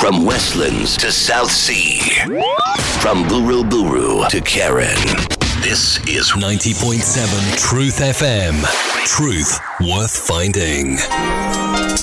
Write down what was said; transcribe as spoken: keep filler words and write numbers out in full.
From Westlands to South Sea. From Buru Buru to Karen. This is ninety point seven Truth F M. Truth worth finding.